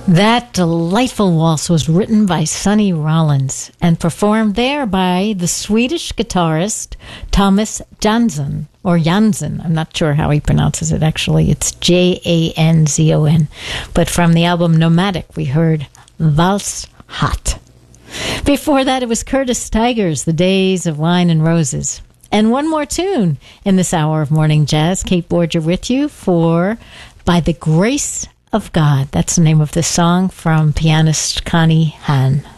That delightful waltz was written by Sonny Rollins and performed there by the Swedish guitarist Thomas Jansson, or Jansson. I'm not sure how he pronounces it, actually. It's Janzon. But from the album Nomadic, we heard Vals Hot. Before that, it was Curtis Tigers, The Days of Wine and Roses. And one more tune in this hour of morning jazz. Kate Borger with you for By the Grace of God. That's the name of the song from pianist Connie Hahn.